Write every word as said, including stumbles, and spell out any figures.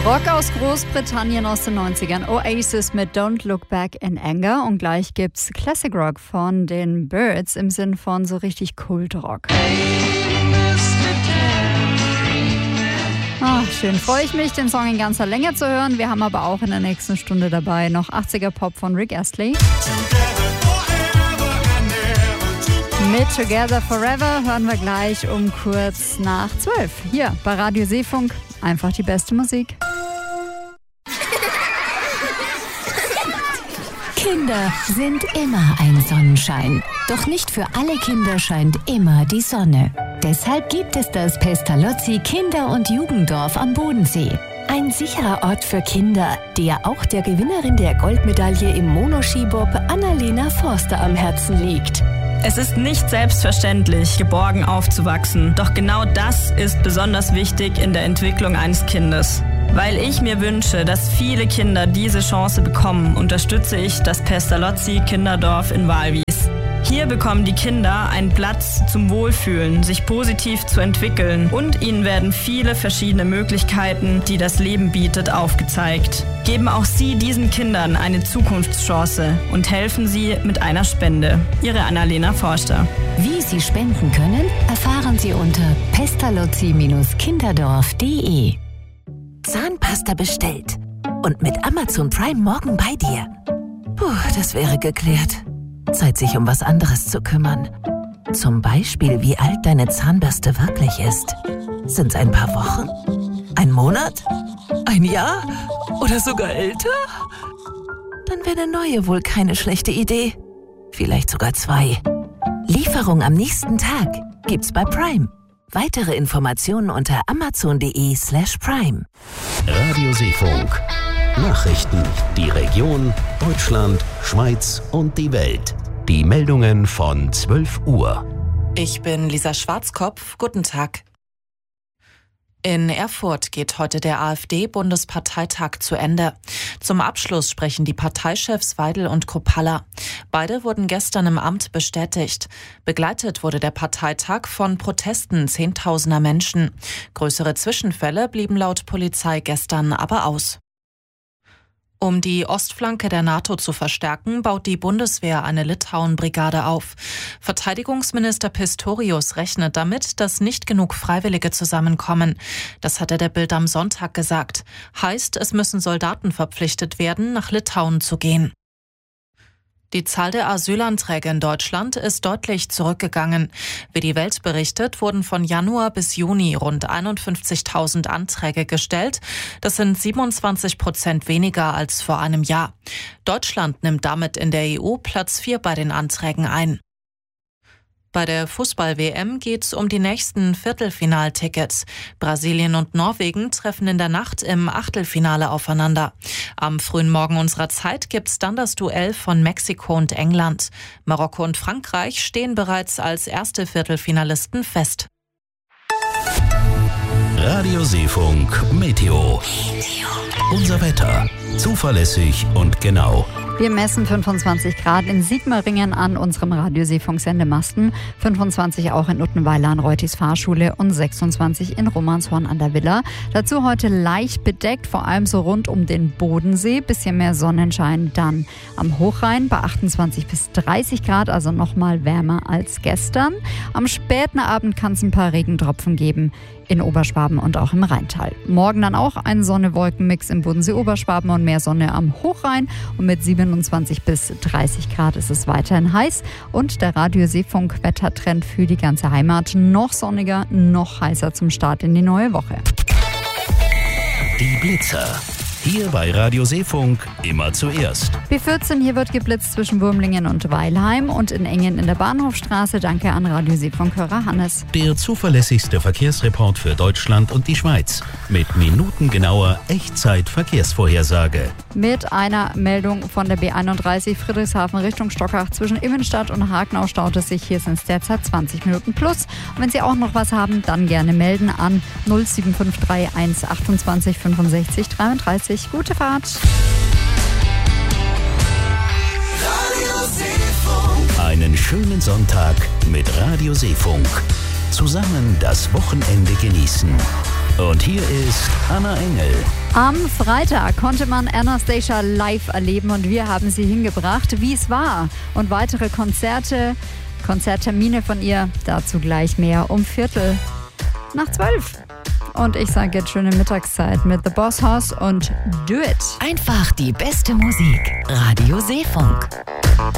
Rock aus Großbritannien aus den neunzigern. Oasis mit Don't Look Back in Anger. Und gleich gibt's Classic Rock von den Byrds im Sinn von so richtig Kultrock. Ah, schön, freue ich mich, den Song in ganzer Länge zu hören. Wir haben aber auch in der nächsten Stunde dabei noch achtziger Pop von Rick Astley. Mit Together Forever hören wir gleich um kurz nach zwölf. Hier bei Radio Seefunk. Einfach die beste Musik. Kinder sind immer ein Sonnenschein. Doch nicht für alle Kinder scheint immer die Sonne. Deshalb gibt es das Pestalozzi Kinder- und Jugenddorf am Bodensee. Ein sicherer Ort für Kinder, der auch der Gewinnerin der Goldmedaille im Monoskibob Annalena Forster am Herzen liegt. Es ist nicht selbstverständlich, geborgen aufzuwachsen. Doch genau das ist besonders wichtig in der Entwicklung eines Kindes. Weil ich mir wünsche, dass viele Kinder diese Chance bekommen, unterstütze ich das Pestalozzi Kinderdorf in Waalwies. Hier bekommen die Kinder einen Platz zum Wohlfühlen, sich positiv zu entwickeln und ihnen werden viele verschiedene Möglichkeiten, die das Leben bietet, aufgezeigt. Geben auch Sie diesen Kindern eine Zukunftschance und helfen Sie mit einer Spende. Ihre Annalena Forster. Wie Sie spenden können, erfahren Sie unter pestalozzi kinderdorf punkt de. Zahnpasta bestellt und mit Amazon Prime morgen bei dir. Puh, das wäre geklärt. Zeit, sich um was anderes zu kümmern. Zum Beispiel, wie alt deine Zahnbürste wirklich ist. Sind's ein paar Wochen? Ein Monat? Ein Jahr? Oder sogar älter? Dann wäre eine neue wohl keine schlechte Idee. Vielleicht sogar zwei. Lieferung am nächsten Tag gibt's bei Prime. Weitere Informationen unter amazon.de slash prime. Radio Seefunk. Nachrichten, die Region, Deutschland, Schweiz und die Welt. Die Meldungen von zwölf Uhr. Ich bin Lisa Schwarzkopf. Guten Tag. In Erfurt geht heute der AfD-Bundesparteitag zu Ende. Zum Abschluss sprechen die Parteichefs Weidel und Kruppalla. Beide wurden gestern im Amt bestätigt. Begleitet wurde der Parteitag von Protesten zehntausender Menschen. Größere Zwischenfälle blieben laut Polizei gestern aber aus. Um die Ostflanke der NATO zu verstärken, baut die Bundeswehr eine Litauen-Brigade auf. Verteidigungsminister Pistorius rechnet damit, dass nicht genug Freiwillige zusammenkommen. Das hat er der Bild am Sonntag gesagt. Heißt, es müssen Soldaten verpflichtet werden, nach Litauen zu gehen. Die Zahl der Asylanträge in Deutschland ist deutlich zurückgegangen. Wie die Welt berichtet, wurden von Januar bis Juni rund einundfünfzigtausend Anträge gestellt. Das sind siebenundzwanzig Prozent weniger als vor einem Jahr. Deutschland nimmt damit in der E U Platz vier bei den Anträgen ein. Bei der Fußball-W M geht es um die nächsten Viertelfinaltickets. Brasilien und Norwegen treffen in der Nacht im Achtelfinale aufeinander. Am frühen Morgen unserer Zeit gibt es dann das Duell von Mexiko und England. Marokko und Frankreich stehen bereits als erste Viertelfinalisten fest. Radio Seefunk Meteo. Unser Wetter. Zuverlässig und genau. Wir messen fünfundzwanzig Grad in Sigmaringen an unserem Radio-Seefunk-Sendemasten, fünfundzwanzig auch in Uttenweiler an Reutis Fahrschule und sechsundzwanzig in Romanshorn an der Villa. Dazu heute leicht bedeckt, vor allem so rund um den Bodensee. Bisschen mehr Sonnenschein dann am Hochrhein bei achtundzwanzig bis dreißig Grad, also nochmal wärmer als gestern. Am späten Abend kann es ein paar Regentropfen geben in Oberschwaben und auch im Rheintal. Morgen dann auch ein Sonne-Wolken-Mix im Bodensee-Oberschwaben und mehr Sonne am Hochrhein. Und mit siebenundzwanzig bis dreißig Grad ist es weiterhin heiß. Und der Radio-Seefunk-Wettertrend für die ganze Heimat noch sonniger, noch heißer zum Start in die neue Woche. Die Blitzer. Hier bei Radio Seefunk immer zuerst. B vierzehn, hier wird geblitzt zwischen Wurmlingen und Weilheim und in Engen in der Bahnhofstraße. Danke an Radio Seefunk-Hörer Hannes. Der zuverlässigste Verkehrsreport für Deutschland und die Schweiz. Mit minutengenauer Echtzeit-Verkehrsvorhersage. Mit einer Meldung von der B einunddreißig Friedrichshafen Richtung Stockach zwischen Immenstadt und Hagenau staut es sich. Hier sind es derzeit zwanzig Minuten plus. Und wenn Sie auch noch was haben, dann gerne melden an null sieben fünf drei eins achtundzwanzig fünfundsechzig dreiunddreißig. Gute Fahrt. Einen schönen Sonntag mit Radio Seefunk. Zusammen das Wochenende genießen. Und hier ist Anna Engel. Am Freitag konnte man Anastacia live erleben und wir haben sie hingebracht, wie es war. Und weitere Konzerte, Konzerttermine von ihr, dazu gleich mehr um Viertel nach zwölf. Und ich sage jetzt schöne Mittagszeit mit The Boss Hoss und Do It. Einfach die beste Musik. Radio Seefunk.